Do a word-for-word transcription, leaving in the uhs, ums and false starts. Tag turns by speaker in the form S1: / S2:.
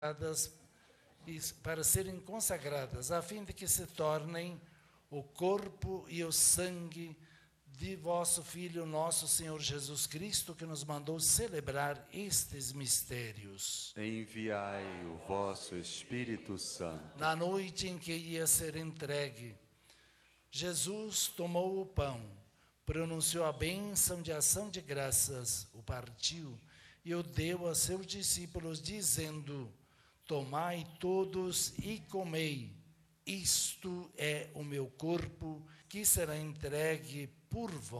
S1: para serem consagradas, a fim de que se tornem o corpo e o sangue de vosso Filho, nosso Senhor Jesus Cristo, que nos mandou celebrar estes mistérios.
S2: Enviai o vosso Espírito Santo.
S1: Na noite em que ia ser entregue, Jesus tomou o pão, pronunciou a bênção de ação de graças, o partiu e o deu a seus discípulos, dizendo: tomai todos e comei, isto é o meu corpo, que será entregue por vós.